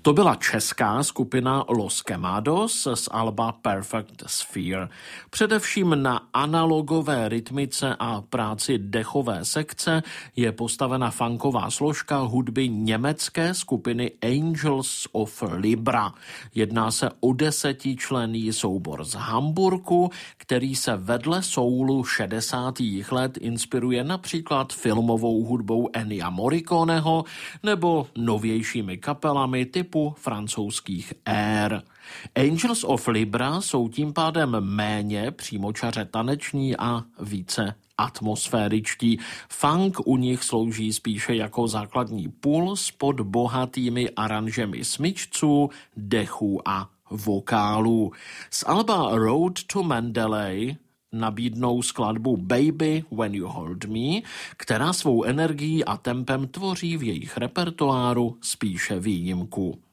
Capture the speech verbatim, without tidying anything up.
To byla česká skupina Los Quemados z alba Perfect Sphere. Především na analogové rytmice a práci dechové sekce je postavena funková složka hudby německé skupiny Angels of Libra. Jedná se o desetičlenný soubor z Hamburku, který se vedle soulu šedesátých let inspiruje například filmovou hudbou Ennia Morriconeho nebo novějšími kapelami typu francouzských ér. Angels of Libra jsou tím pádem méně přímočaře taneční a více atmosféričtí. Funk u nich slouží spíše jako základní puls pod bohatými aranžemi smyčců, dechů a vokálů. Z alba Road to Mandalay nabídnou skladbu Baby When You Hold Me, která svou energií a tempem tvoří v jejich repertoáru spíše výjimku.